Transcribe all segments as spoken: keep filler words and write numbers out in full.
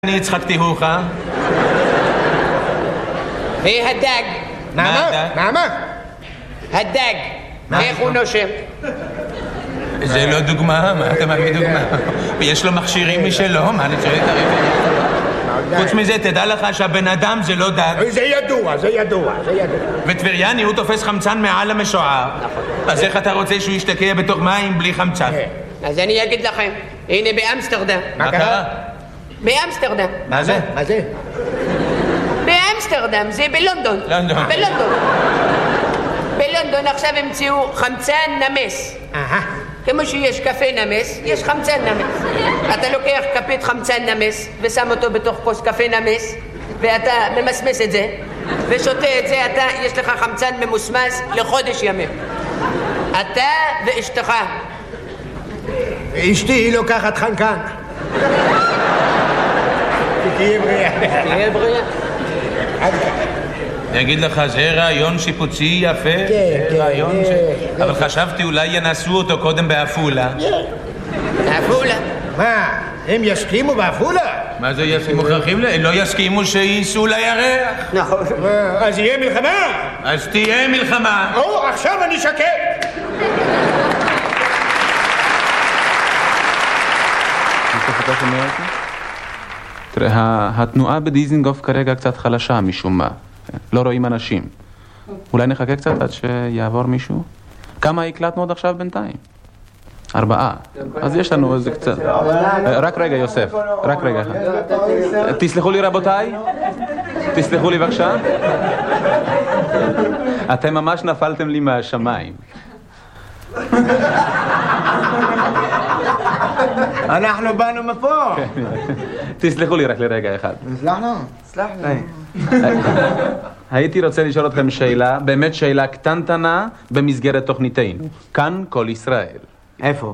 אני הצחקתי הוכה. היי הדג. נעמה? נעמה? הדג. איך הוא נושם? זה לא דוגמה, מה אתה מביא דוגמה? ויש לו מכשירים משלו, מה אני צריך את חוץ מזה, תדע לך שהבן אדם זה לא דג. זה ידוע, זה ידוע, זה ידוע. וטבריאני הוא תופס חמצן מעל המשוער. אז איך אתה רוצה שהוא ישתקע בתוך מים בלי חמצן? אז אני אגיד לכם, הנה באמסטרדם. מה קרה? באמסטרדם. מה זה? מה זה? באמסטרדם, זה בלונדון. לונדון. בלונדון. בלונדון עכשיו המציאו חמצן נמס. אהה. כמו שיש קפה נמס, יש חמצן נמס. אתה לוקח כפית חמצן נמס ושם אותו בתוך כוס קפה נמס, ואתה ממסמס את זה, ושותה את זה, אתה, יש לך חמצן ממוסמס לחודש ימים. אתה ואשתך. אשתי היא לוקחת חנקן. תהיה בריאה. תהיה בריאה. אני אגיד לך, זה רעיון שיפוצי יפה. כן, כן. רעיון ש... אבל חשבתי אולי ינסו אותו קודם באפולה. עפולה. מה? הם יסכימו באפולה? מה זה יסכימו? מוכרחים ל... לא יסכימו שייסעו לירח. נכון. אז יהיה מלחמה? אז תהיה מלחמה. או, עכשיו אני שקט. תראה, התנועה בדיזינגוף כרגע קצת חלשה משום מה. לא רואים אנשים. אולי נחכה קצת עד שיעבור מישהו? כמה הקלטנו עוד עכשיו בינתיים? ארבעה. אז יש לנו איזה קצת. רק רגע, יוסף. רק רגע. תסלחו לי רבותיי. תסלחו לי בבקשה. אתם ממש נפלתם לי מהשמיים. אנחנו באנו מפה. תסלחו לי רק לרגע אחד. סלחנו? סלחנו. הייתי רוצה לשאול אתכם שאלה, באמת שאלה קטנטנה במסגרת תוכניתנו. כאן כל ישראל. איפה?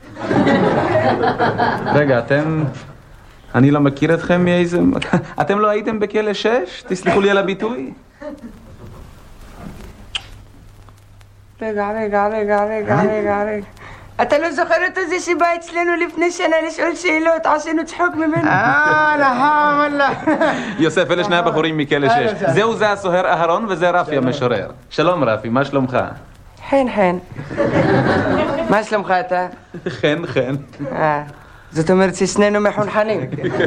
רגע, אתם... אני לא מכיר אתכם מאיזה... אתם לא הייתם בכלא שש? תסלחו לי על הביטוי. רגע, רגע, רגע, רגע, רגע, רגע. אתה לא זוכר את זה שבא אצלנו לפני שנה לשאול שאלות, עשינו צחוק ממנו? אה, לחם, וואלה. יוסף, אלה שני הבחורים מכלא שש. זהו זה הסוהר אהרון וזה רפי המשורר. שלום רפי, מה שלומך? חן חן. מה שלומך אתה? חן חן. אה, זאת אומרת ששנינו מחונכנים.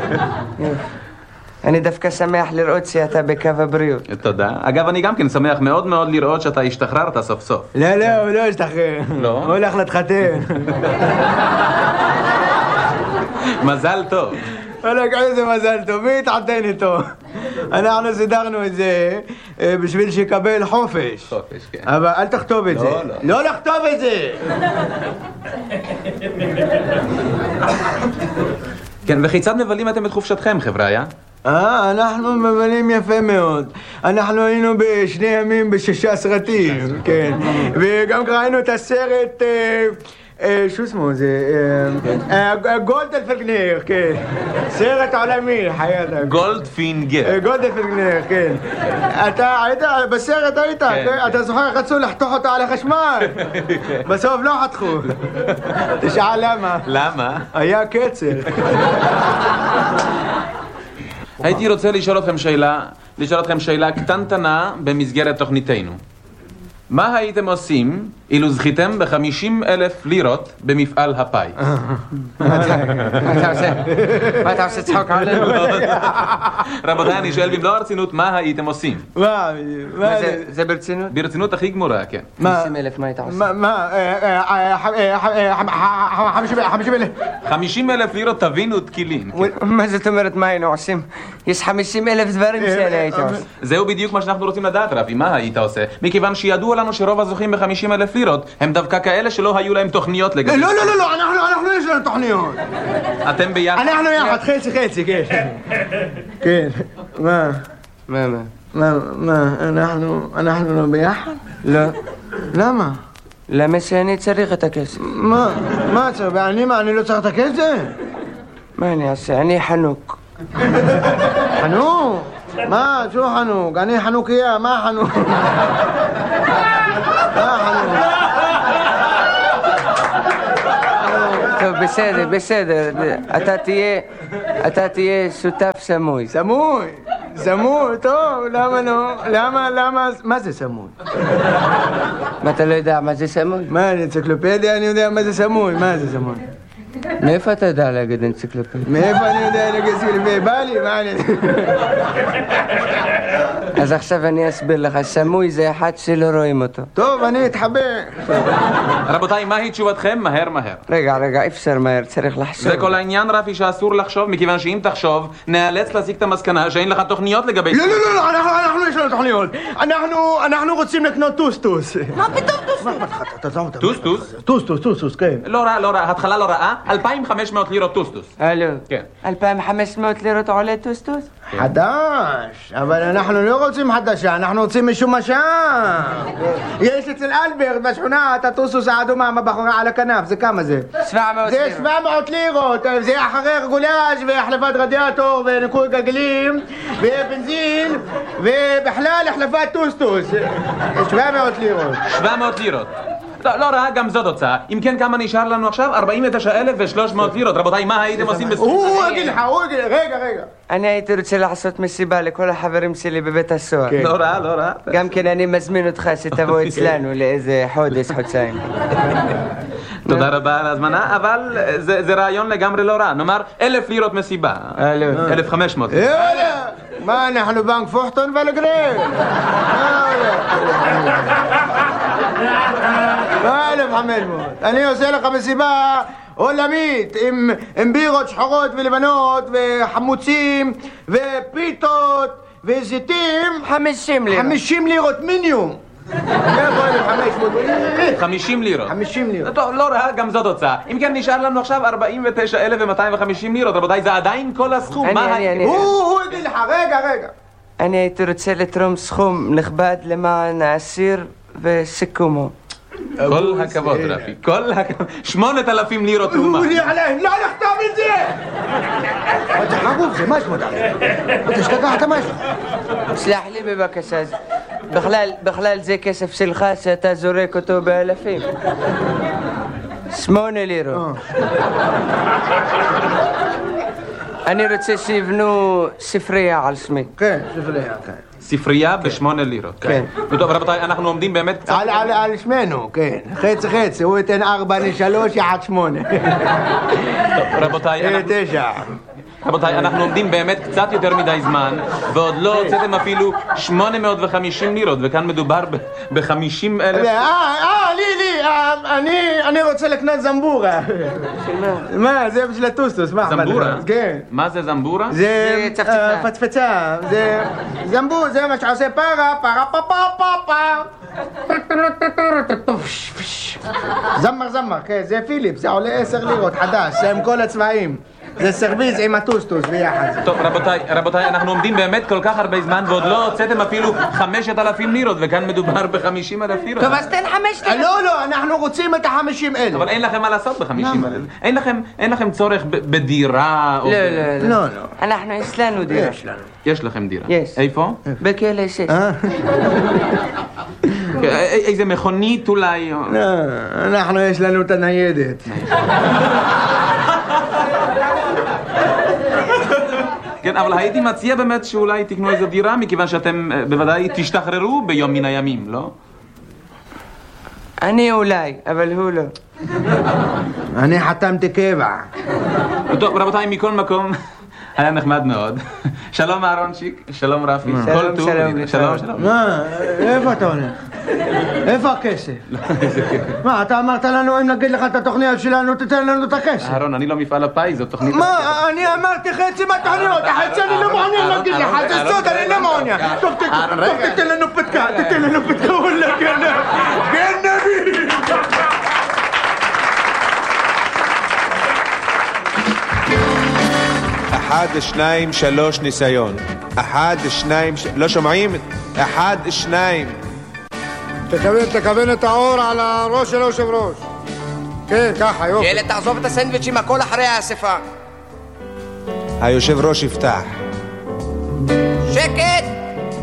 אני דווקא שמח לראות שאתה בקו הבריאות. תודה. אגב, אני גם כן שמח מאוד מאוד לראות שאתה השתחררת סוף סוף. לא, לא, הוא לא השתחרר. לא? הוא הולך להתחתן. מזל טוב. וואלק, איזה מזל טוב, מי התחתן איתו? אנחנו סידרנו את זה בשביל שיקבל חופש. חופש, כן. אבל אל תכתוב את זה. לא, לא. לא לכתוב את זה! כן, וכיצד מבלים אתם את חופשתכם, חבריה? אה, אנחנו מבלים יפה מאוד. אנחנו היינו בשני ימים בשישה סרטים, כן. וגם ראינו את הסרט... שו שמו זה? גולדפינגר, כן. סרט עולמי, חיית. גולדפינגר. גולדפינגר, כן. אתה היית, בסרט היית, אתה זוכר, רצו לחתוך אותו על החשמל. בסוף לא חתכו. תשאל למה. למה? היה קצר. הייתי רוצה לשאול אתכם שאלה, לשאול אתכם שאלה קטנטנה במסגרת תוכניתנו. מה הייתם עושים אילו זכיתם ב-חמישים אלף לירות במפעל הפאי? מה אתה עושה? מה אתה עושה צחוק עלינו? רבותיי, אני שואל במלוא הרצינות, מה הייתם עושים? מה? זה ברצינות? ברצינות הכי גמורה, כן. חמישים אלף, מה היית עושה? מה? חמישים אלף. חמישים אלף לירות תבינו תקילין. מה זאת אומרת מה היינו עושים? יש חמישים אלף דברים שאני הייתי עושה. זהו בדיוק מה שאנחנו רוצים לדעת, רבי, מה היית עושה? מכיוון שידוע לנו שרוב הזוכים ב-חמישים אלף לירות הם דווקא כאלה שלא היו להם תוכניות לגבי... לא, לא, לא, לא, אנחנו יש לנו תוכניות. אתם ביחד? אנחנו יחד, חצי חצי, כן. כן. מה? מה, מה? מה, מה, אנחנו, אנחנו לא ביחד? לא. למה? למה שאני צריך את הכסף? מה, מה צריך? אני מה, אני לא צריך את הכסף? מה אני אעשה? אני חנוק. חנוק? מה, שו חנוק? אני חנוכיה, מה חנוק? מה חנוק? טוב, טוב, בסדר, בסדר. אתה תהיה, אתה תהיה שותף סמוי. סמוי, סמוי, טוב, למה לא? למה, למה, מה זה סמוי? מה, אתה לא יודע מה זה סמוי? מה, אנציקלופדיה אני יודע מה זה סמוי, מה זה סמוי? מאיפה אתה יודע להגיד אנציקלופדיה? מאיפה אני יודע להגיד אנציקלופדיה? בא לי, מה אני... אז עכשיו אני אסביר לך, סמוי זה אחד שלא רואים אותו. טוב, אני אתחבר. רבותיי, מהי תשובתכם? מהר מהר. רגע, רגע, אפשר מהר, צריך לחשוב. זה כל העניין, רפי, שאסור לחשוב, מכיוון שאם תחשוב, נאלץ להסיק את המסקנה שאין לך תוכניות לגבי... לא, לא, לא, אנחנו, אנחנו יש לנו תוכניות. אנחנו, אנחנו רוצים לקנות טוסטוס. מה פתאום טוסטוס? טוסטוס? טוסטוס, טוסטוס, כן. לא רע, לא רע, התחלה לא רעה, אלפיים וחמש מאות לירות טוסטוס. הלו, כן. אלפיים וחמש מאות לירות עולה טוסטוס? חדש, אבל אנחנו לא רוצים חדשה, אנחנו רוצים משומשה. יש אצל אלברט בשכונה את הטוסטוס האדומה הבחורה על הכנף, זה כמה זה? שבע מאות זה לירות. שבע מאות לירות, זה אחרי רגולאז' והחלפת רדיאטור וניקוי גלגלים ובנזין ובכלל החלפת טוסטוס. שבע מאות לירות. שבע מאות לירות. לא, לא רע, גם זאת הוצאה. אם כן, כמה נשאר לנו עכשיו? ארבעים ותשעה אלף ושלוש מאות לירות. רבותיי, מה הייתם עושים בסוף? הוא יגיד לך, הוא יגיד לך, רגע, רגע. אני הייתי רוצה לעשות מסיבה לכל החברים שלי בבית הסוהר. כן. לא רע, לא רע. גם כן אני מזמין אותך שתבוא אצלנו לאיזה חודש, חודשיים. תודה רבה על ההזמנה, אבל זה, זה רעיון לגמרי לא רע. נאמר, אלף לירות מסיבה. אלף וחמש מאות. יאללה, מה אנחנו בנק פוחטון ולגרב? מה אלף וחמש מאות? אני עושה לך מסיבה עולמית עם, עם בירות שחורות ולבנות וחמוצים ופיתות וזיתים. חמישים לירות. חמישים לירות מינימום. חמישים לירות. חמישים לירות. טוב, לא רע, גם זאת הוצאה. אם כן, נשאר לנו עכשיו ארבעים ותשעה אלף ומאתיים וחמישים לירות. רבותיי, זה עדיין כל הסכום. אני, מה אני, ה- אני. הוא, הוא יגיד לך, רגע, רגע. אני הייתי רוצה לתרום סכום נכבד למען האסיר וסיכומו. כל הכבוד, רפי. כל הכבוד. שמונת אלפים לירות הוא תרומה. לי עליהם, לא לכתוב את זה! אתה חגוב, זה מה שמות עליהם? אתה שכחת משהו? סלח לי בבקשה, בכלל, בכלל זה כסף שלך שאתה זורק אותו באלפים. שמונה לירות. אני רוצה שיבנו ספרייה על שמי. כן, ספרייה, כן. ספרייה בשמונה לירות. כן. טוב, רבותיי, אנחנו עומדים באמת קצת... על, על, על שמנו, כן. חצי חצי, הוא ייתן ארבע לשלוש, יחד שמונה. טוב, רבותיי, אנחנו... תשע. רבותיי, אנחנו עומדים באמת קצת יותר מדי זמן, ועוד לא הוצאתם אפילו שמונה מאות וחמישים לירות, וכאן מדובר ב-חמישים אלף... אה, אה, לי, לי, אה, אני, אני רוצה לקנות זמבורה. של מה? מה, זה בשביל הטוסטוס, מה? זמבורה? כן. מה זה זמבורה? זה זה צפצפה. אה, פצפצה, זה זמבור, זה מה שעושה פרה, פרה, פה, פה, פה, פה. זמר, זמר, כן, זה פיליפ, זה עולה עשר לירות, חדש, זה עם כל הצבעים. זה סרוויז עם הטוסטוס ביחד. טוב, רבותיי, רבותיי, אנחנו עומדים באמת כל כך הרבה זמן, ועוד לא הוצאתם אפילו חמשת אלפים לירות, וכאן מדובר בחמישים אלף לירות. טוב, אז תן חמשת אלפים. לא, לא, אנחנו רוצים את החמישים אלף. אבל אין לכם מה לעשות בחמישים אלף. אין לכם, אין לכם צורך ב- בדירה או... לא, ב- לא, לא. לא, לא. אנחנו, יש לנו דירה. יש לנו. יש לכם דירה. יש. איפה? בכלא שש. אה? א- איזה מכונית אולי? או- לא, אנחנו יש לנו את הניידת. כן, אבל הייתי מציע באמת שאולי תקנו איזו דירה, מכיוון שאתם אה, בוודאי תשתחררו ביום מן הימים, לא? אני אולי, אבל הוא לא. אני חתמתי קבע. טוב, רבותיי, מכל מקום, היה נחמד מאוד. שלום אהרונצ'יק, שלום רפי. שלום, כל טוב. שלום, שלום, שלום. מה? איפה אתה הולך? איפה הכסף? מה, אתה אמרת לנו אם נגיד לך את התוכניות שלנו, תתן לנו את הכסף. אהרון, אני לא מפעל הפיס, זו תוכנית... מה, אני אמרתי חצי מהתוכניות, החצי אני לא מעוניין להגיד לך, זה סוד, אני לא מעוניין. טוב, תתן לנו פתקה, תתן לנו פתקה, וואלה גנב, גנבי! אחד, שניים, שלוש, ניסיון. אחד, שניים, ש... לא שומעים? אחד, שניים. תכוון, תכוון את האור על הראש של היושב ראש. כן, ככה, יופי. ילד, תעזוב את הסנדוויצ'ים, הכל אחרי האספה. היושב ראש יפתח. שקט!